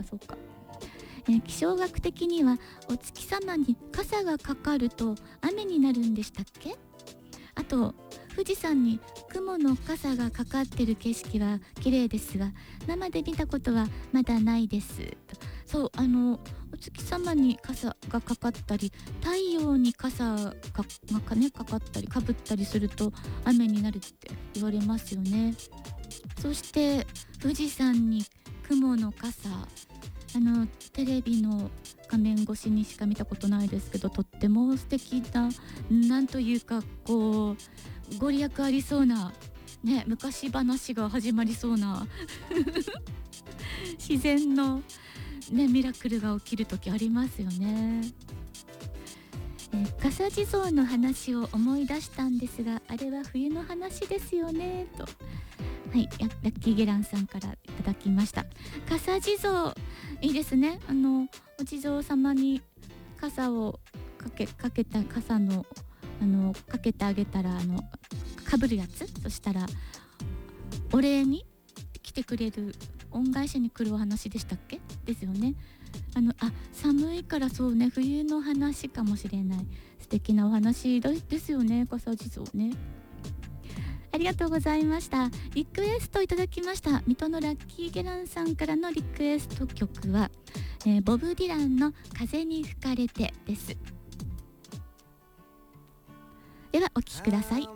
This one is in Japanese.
そうか。気象学的にはお月様に傘がかかると雨になるんでしたっけ？あと富士山に雲の傘がかかってる景色は綺麗ですが、生で見たことはまだないです。そう、お月様に傘がかかったり、太陽に傘がね、かかったりかぶったりすると雨になるって言われますよね。そして富士山に雲の傘、テレビの画面越しにしか見たことないですけど、とっても素敵な、なんというかこうご利益ありそうなね、昔話が始まりそうな自然のね、ミラクルが起きる時ありますよね。傘地蔵の話を思い出したんですが、あれは冬の話ですよねと、はい、ラッキーゲランさんからいただきました。傘地蔵いいですね。お地蔵様に傘をかけた傘のかけてあげたらかぶるやつ、そしたらお礼に来てくれる、恩返しに来るお話でしたっけですよね。寒いからそうね、冬の話かもしれない。素敵なお話ですよね、傘地蔵ね。ありがとうございました。リクエストいただきました。水戸のラッキーゲランさんからのリクエスト曲は、ボブ・ディランの風に吹かれてです。ではお聴きください。